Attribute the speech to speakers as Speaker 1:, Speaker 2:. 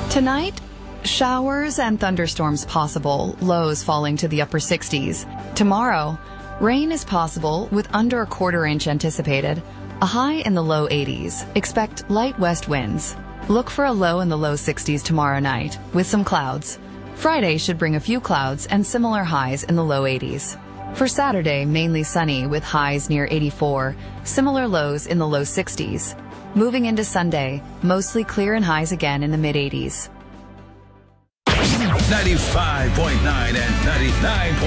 Speaker 1: Tonight, showers and thunderstorms possible, lows falling to the upper 60s. Tomorrow, rain is possible with under a quarter-inch anticipated, a high in the low 80s. Expect light west winds. Look for a low in the low 60s tomorrow night, with some clouds. Friday should bring a few clouds and similar highs in the low 80s. For Saturday, mainly sunny with highs near 84, similar lows in the low 60s. Moving into Sunday, mostly clear and highs again in the mid-80s.
Speaker 2: 95.9 and 99.9